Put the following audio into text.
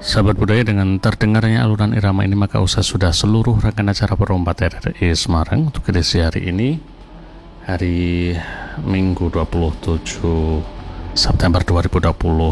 Sahabat budaya, dengan terdengarnya alunan irama ini maka usai sudah seluruh rangkaian acara Perompat RRI Semarang untuk edisi hari ini, hari Minggu 27 September 2020